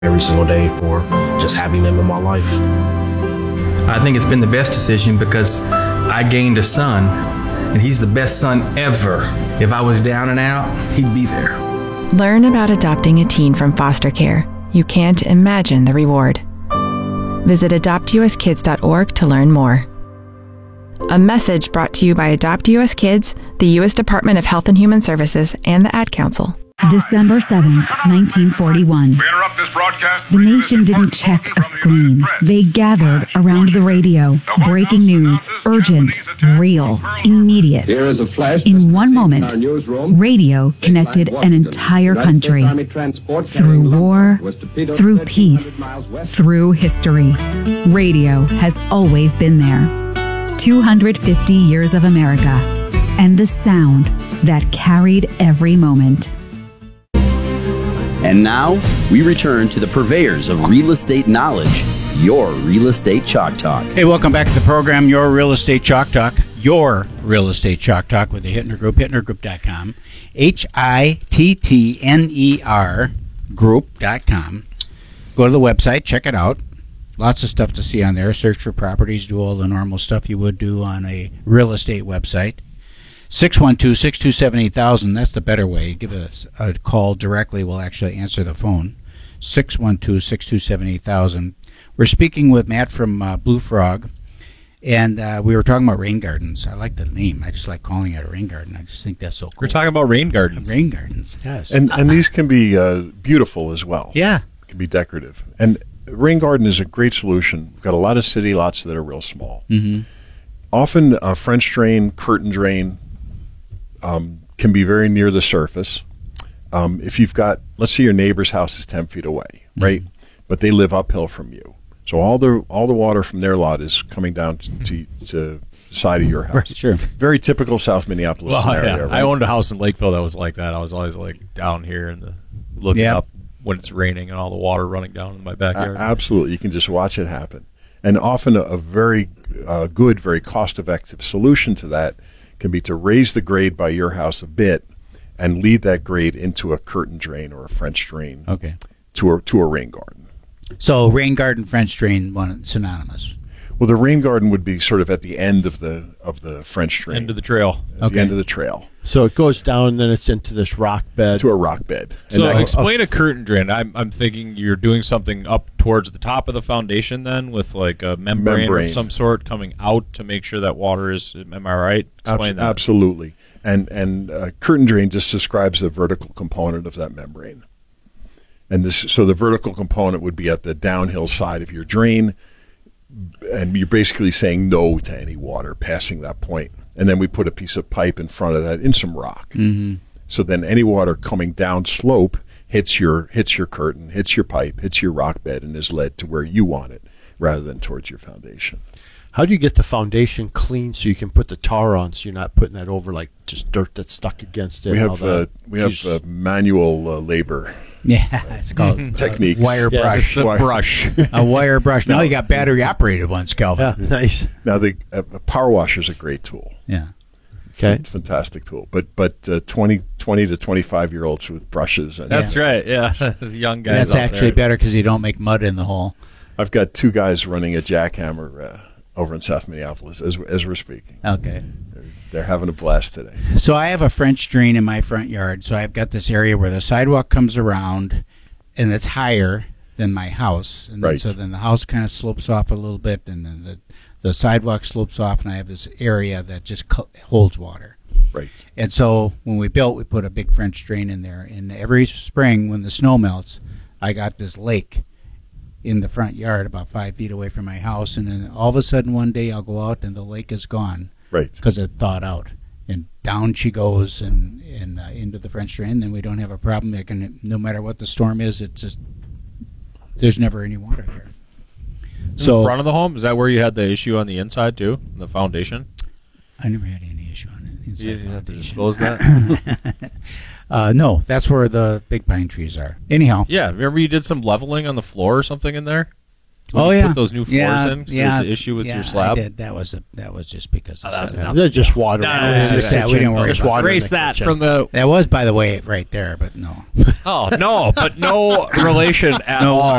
every single day for just having them in my life. I think it's been the best decision because I gained a son, and he's the best son ever. If I was down and out, he'd be there. Learn about adopting a teen from foster care. You can't imagine the reward. Visit adoptuskids.org to learn more. A message brought to you by Adopt US Kids, the U.S. Department of Health and Human Services, and the Ad Council. December 7th, 1941. The nation didn't check a screen. They gathered around the radio. Breaking news, urgent, real, immediate. In one moment, radio connected an entire country. Through war, through peace, through history. Radio has always been there. 250 years of America, and the sound that carried every moment. And now, we return to the purveyors of real estate knowledge, Your Real Estate Chalk Talk. Hey, welcome back to the program, Your Real Estate Chalk Talk. Your Real Estate Chalk Talk with the Hittner Group, hittnergroup.com, HITTNER group.com. Go to the website, check it out. Lots of stuff to see on there. Search for properties, do all the normal stuff you would do on a real estate website. 612-627-8000, that's the better way. Give us a call directly. We'll actually answer the phone. 612-627-8000. We're speaking with Matt from Blue Frog, and we were talking about rain gardens. I like the name. I just like calling it a rain garden. I just think that's so cool. We're talking about rain gardens. Rain gardens, yes. And these can be beautiful as well. Yeah. It can be decorative. And rain garden is a great solution. We've got a lot of city lots that are real small. Mm-hmm. Often a French drain, curtain drain, can be very near the surface. If you've got, let's say your neighbor's house is 10 feet away, right? But they live uphill from you. So all the water from their lot is coming down to the side of your house. Right, sure. Very typical South Minneapolis scenario. Yeah. Right? I owned a house in Lakeville that was like that. I was always like down here and looking up when it's raining and all the water running down in my backyard. Absolutely. You can just watch it happen. And often a very good, very cost-effective solution to that can be to raise the grade by your house a bit and lead that grade into a curtain drain or a French drain to a rain garden. So rain garden, French drain, one synonymous. Well, the rain garden would be sort of at the end of the French drain. End of the trail. At the end of the trail. So it goes down, then it's into this rock bed. To a rock bed. So explain a curtain drain. I'm thinking you're doing something up towards the top of the foundation then with like a membrane of some sort coming out to make sure that water is, am I right? Explain that. Absolutely. And curtain drain just describes the vertical component of that membrane. And so the vertical component would be at the downhill side of your drain, and you're basically saying no to any water passing that point. And then we put a piece of pipe in front of that in some rock. Mm-hmm. So then any water coming down slope hits your curtain, hits your pipe, hits your rock bed, and is led to where you want it rather than towards your foundation. How do you get the foundation clean so you can put the tar on so you're not putting that over like just dirt that's stuck against it? We have manual labor. Yeah, it's called techniques. Wire brush. Yeah, brush. A wire brush. Now you got battery operated ones, Calvin. Yeah, nice. Now the power washer is a great tool. Yeah. Okay. It's a fantastic tool. But 20 to 25-year-olds with brushes. And That's right. Yeah, young guys. That's actually better because you don't make mud in the hole. I've got two guys running a jackhammer over in South Minneapolis as we're speaking. Okay. They're having a blast today. So I have a French drain in my front yard. So I've got this area where the sidewalk comes around, and it's higher than my house. And right. So then the house kind of slopes off a little bit, and then the sidewalk slopes off, and I have this area that just holds water. Right. And so when we built, we put a big French drain in there. And every spring when the snow melts, I got this lake in the front yard about 5 feet away from my house. And then all of a sudden one day I'll go out and the lake is gone. Right. Because it thawed out. And down she goes and into the French drain. Then we don't have a problem. No matter what the storm is, it's just there's never any water there. So in front of the home, is that where you had the issue on the inside too, the foundation? I never had any issue on it. You didn't have to disclose that? No, that's where the big pine trees are. Anyhow. Yeah, remember you did some leveling on the floor or something in there? Oh yeah, put those new floors in. So there's an issue with your slab. I did. That was just because. They're just water. We didn't worry about it. Erase that from the. That was, by the way, right there, but no. Oh no, but no relation at all.